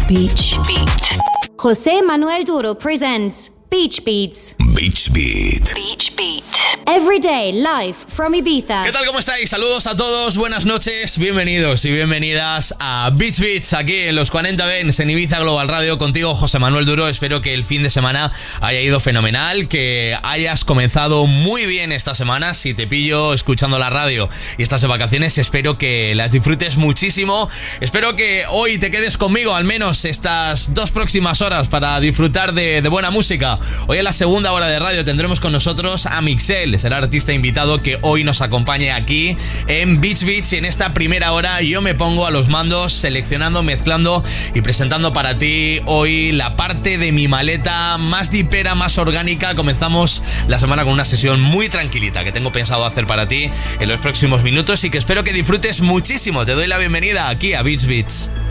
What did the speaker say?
Beach Beat. José Manuel Duro presents Beach Beats. Beach Beat. Beach Beat. Every day live from Ibiza. ¿Qué tal? ¿Cómo estáis? Saludos a todos, buenas noches, bienvenidos y bienvenidas a Beach Beats, aquí en los 40 Dents en Ibiza Global Radio, contigo José Manuel Duro. Espero que el fin de semana haya ido fenomenal, que hayas comenzado muy bien esta semana. Si te pillo escuchando la radio y estás de vacaciones, espero que las disfrutes muchísimo. Espero que hoy te quedes conmigo al menos estas 2 próximas horas para disfrutar de buena música. Hoy en la segunda hora de radio tendremos con nosotros a Mixel, será artista invitado que hoy nos acompañe aquí en Beach Beats, y en esta primera hora yo me pongo a los mandos seleccionando, mezclando y presentando para ti hoy la parte de mi maleta más dipera, más orgánica. Comenzamos la semana con una sesión muy tranquilita que tengo pensado hacer para ti en los próximos minutos y que espero que disfrutes muchísimo. Te doy la bienvenida aquí a Beach Beats.